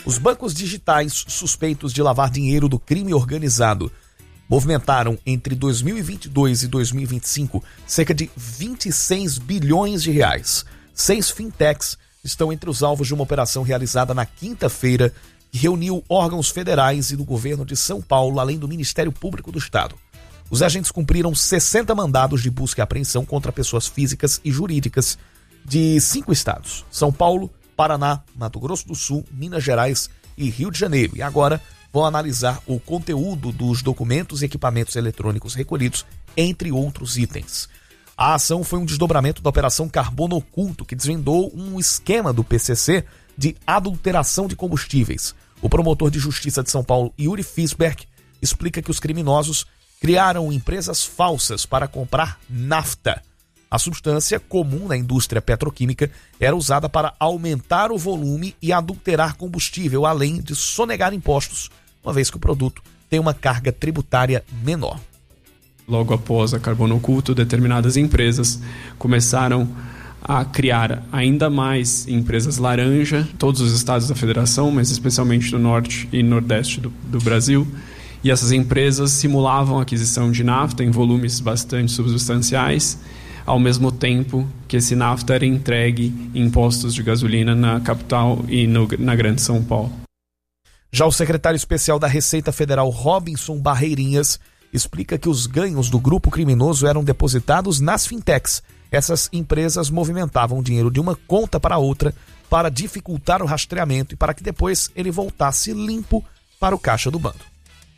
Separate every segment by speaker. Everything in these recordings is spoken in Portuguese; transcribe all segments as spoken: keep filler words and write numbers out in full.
Speaker 1: Os bancos digitais suspeitos de lavar dinheiro do crime organizado movimentaram entre dois mil e vinte e dois e dois mil e vinte e cinco cerca de vinte e seis bilhões de reais. Seis fintechs estão entre os alvos de uma operação realizada na quinta-feira que reuniu órgãos federais e do governo de São Paulo, além do Ministério Público do Estado. Os agentes cumpriram sessenta mandados de busca e apreensão contra pessoas físicas e jurídicas de cinco estados: São Paulo, Paraná, Mato Grosso do Sul, Minas Gerais e Rio de Janeiro. E agora vão analisar o conteúdo dos documentos e equipamentos eletrônicos recolhidos, entre outros itens. A ação foi um desdobramento da Operação Carbono Oculto, que desvendou um esquema do P C C de adulteração de combustíveis. O promotor de justiça de São Paulo, Yuri Fisberg, explica que os criminosos criaram empresas falsas para comprar nafta. A substância, comum na indústria petroquímica, era usada para aumentar o volume e adulterar combustível, além de sonegar impostos, uma vez que o produto tem uma carga tributária menor.
Speaker 2: Logo após a Carbono Oculto, determinadas empresas começaram a criar ainda mais empresas laranja, todos os estados da federação, mas especialmente do norte e nordeste do, do Brasil. E essas empresas simulavam a aquisição de nafta em volumes bastante substanciais, ao mesmo tempo que esse nafta era entregue em postos de gasolina na capital e no, na Grande São Paulo.
Speaker 1: Já o secretário especial da Receita Federal, Robinson Barreirinhas, explica que os ganhos do grupo criminoso eram depositados nas fintechs. Essas empresas movimentavam o dinheiro de uma conta para outra para dificultar o rastreamento e para que depois ele voltasse limpo para o caixa do bando.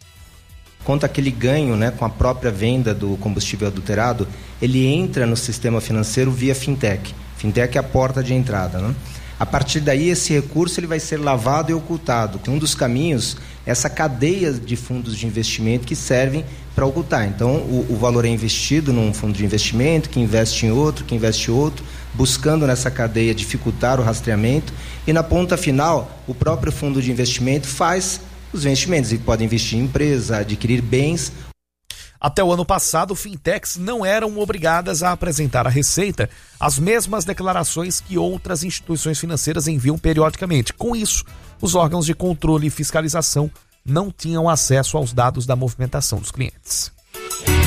Speaker 3: Quanto aquele ganho, né, com a própria venda do combustível adulterado, ele entra no sistema financeiro via fintech. Fintech é a porta de entrada, né? A partir daí, esse recurso ele vai ser lavado e ocultado. Um dos caminhos é essa cadeia de fundos de investimento que servem para ocultar. Então, o, o valor é investido num fundo de investimento, que investe em outro, que investe em outro, buscando nessa cadeia dificultar o rastreamento. E na ponta final, o próprio fundo de investimento faz os investimentos e pode investir em empresa, adquirir bens.
Speaker 1: Até o ano passado, fintechs não eram obrigadas a apresentar à Receita as mesmas declarações que outras instituições financeiras enviam periodicamente. Com isso, os órgãos de controle e fiscalização não tinham acesso aos dados da movimentação dos clientes.